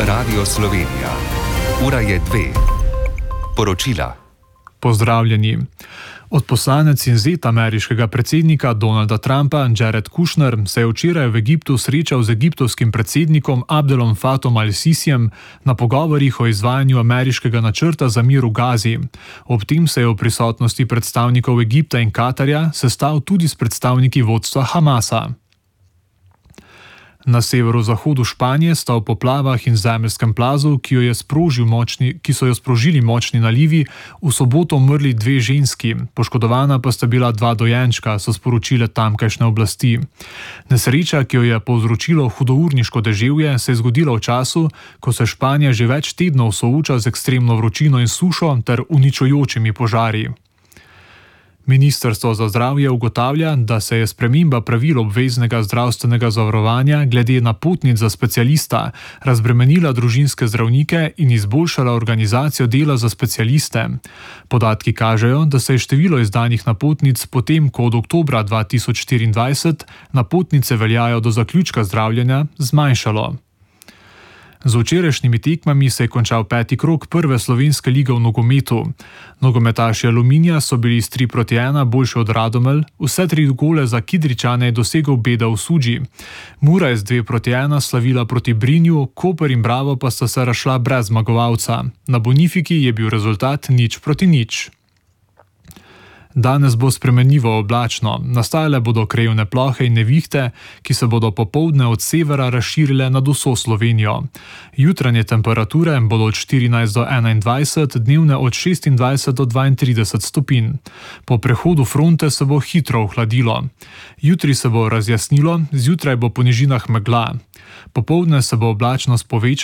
Radio Slovenija. Ura je 2. Poročila. Pozdravljeni. Odposlanec in zet ameriškega predsednika Donalda Trumpa, Jared Kushner, se je včeraj v Egiptu srečal z egiptovskim predsednikom Abdelom Fattahom al-Sisijem na pogovorih o izvajanju ameriškega načrta za mir v Gazi. Ob tem se je v prisotnosti predstavnikov Egipta in Katarja sestal tudi s predstavniki vodstva Hamasa. Na severozahodu Španije sta v poplavah in zemeljskem plazu, ki so jo sprožili močni nalivi, v soboto umrli 2 ženski, poškodovana pa sta bila 2 dojenčka, so sporočile tamkajšnje oblasti. Nesreča, ki jo je povzročilo hudourniško deževje, se je zgodila v času, ko se Španija že več tednov sooča z ekstremno vročino in sušo ter uničujočimi požari. Ministrstvo za zdravje ugotavlja, da se je sprememba pravil obveznega zdravstvenega zavarovanja glede napotnic za specialista razbremenila družinske zdravnike in izboljšala organizacijo dela za specialiste. Podatki kažejo, da se je število izdanih napotnic potem, ko od oktobra 2024 napotnice veljajo do zaključka zdravljenja, zmanjšalo. Z včerajšnjimi tekmami se je končal 5. krog prve slovenske lige v nogometu. Nogometaši Aluminija so bili s 3-1 boljši od Radomelj, vse 3 gole za Kidričane je dosegel Beda Usuđi. Mura je z 2-1 slavila proti Brinju, Koper in Bravo pa sta se razšla brez zmagovalca. Na Bonifiki je bil rezultat 0-0. Danes bo spremenljivo oblačno, nastajale bodo krajevne plohe in nevihte, ki se bodo popoldne od severa razširile nad vso Slovenijo. Jutranje temperature bodo od 14 do 21, dnevne od 26 do 32 stopinj. Po prehodu fronte se bo hitro ohladilo. Jutri se bo razjasnilo, zjutraj bo po nižinah megla. Popoldne se bo oblačnost povečala